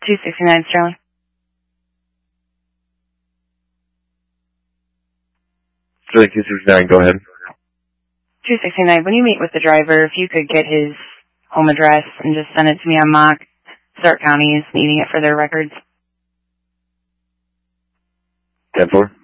269 Sterling. 269, go ahead. 269, when you meet with the driver, if you could get his home address and just send it to me on mock. Stark County is needing it for their records. 10-4.